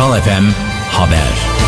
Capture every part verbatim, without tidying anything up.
Kral F M Haber.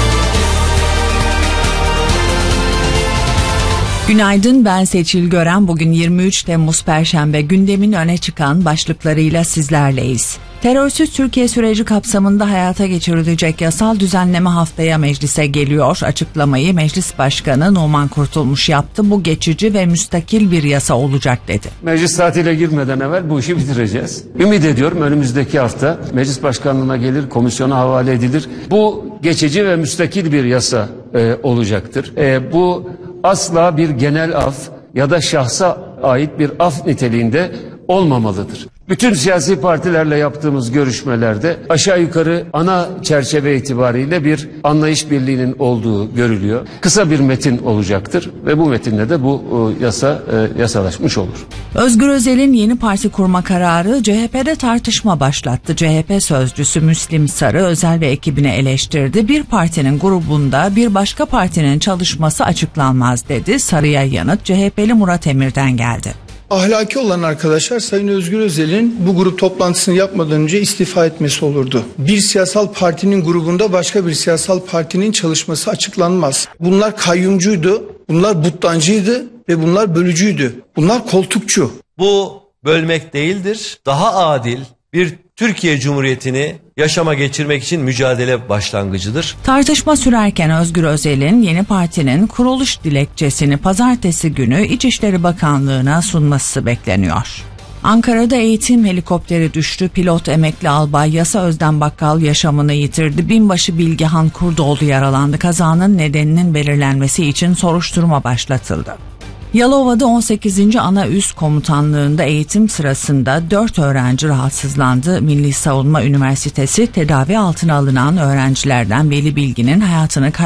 Günaydın, ben Seçil Gören. Bugün yirmi üç Temmuz Perşembe. Gündemin öne çıkan başlıklarıyla sizlerleyiz. Terörsüz Türkiye süreci kapsamında hayata geçirilecek yasal düzenleme haftaya meclise geliyor. Açıklamayı Meclis Başkanı Numan Kurtulmuş yaptı. Bu geçici ve müstakil bir yasa olacak dedi. Meclis tatile girmeden evvel bu işi bitireceğiz. Ümit ediyorum önümüzdeki hafta Meclis Başkanlığı'na gelir, komisyona havale edilir. Bu geçici ve müstakil bir yasa e, olacaktır. E, bu asla bir genel af ya da şahsa ait bir af niteliğinde olmamalıdır. Bütün siyasi partilerle yaptığımız görüşmelerde aşağı yukarı ana çerçeve itibariyle bir anlayış birliğinin olduğu görülüyor. Kısa bir metin olacaktır ve bu metinle de bu yasa e, yasalaşmış olur. Özgür Özel'in yeni parti kurma kararı C H P'de tartışma başlattı. C H P sözcüsü Müslim Sarı Özel ve ekibini eleştirdi. Bir partinin grubunda bir başka partinin çalışması açıklanmaz dedi. Sarı'ya yanıt C H P'li Murat Emir'den geldi. Ahlaki olan arkadaşlar Sayın Özgür Özel'in bu grup toplantısını yapmadan önce istifa etmesi olurdu. Bir siyasal partinin grubunda başka bir siyasal partinin çalışması açıklanmaz. Bunlar kayyumcuydu, bunlar buttancıydı ve bunlar bölücüydü. Bunlar koltukçu. Bu bölmek değildir, daha adil bir Türkiye Cumhuriyeti'ni yaşama geçirmek için mücadele başlangıcıdır. Tartışma sürerken Özgür Özel'in yeni partinin kuruluş dilekçesini pazartesi günü İçişleri Bakanlığı'na sunması bekleniyor. Ankara'da eğitim helikopteri düştü. Pilot emekli albay Yasa Özden Bakkal yaşamını yitirdi. Binbaşı Bilgehan Kurdoğlu yaralandı. Kazanın nedeninin belirlenmesi için soruşturma başlatıldı. Yalova'da on sekizinci Ana Üst Komutanlığı'nda eğitim sırasında dört öğrenci rahatsızlandı. Milli Savunma Üniversitesi tedavi altına alınan öğrencilerden Veli Bilgin'in hayatını